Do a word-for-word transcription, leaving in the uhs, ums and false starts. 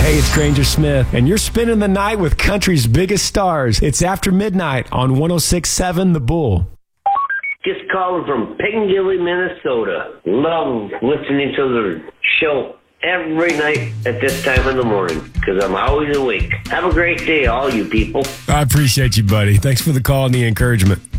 Hey, it's Granger Smith, and you're spending the night with country's biggest stars. It's After Midnight on one oh six point seven The Bull. Just calling from Piccadilly, Minnesota. Love listening to the show every night at this time in the morning because I'm always awake. Have a great day, all you people. I appreciate you, buddy. Thanks for the call and the encouragement.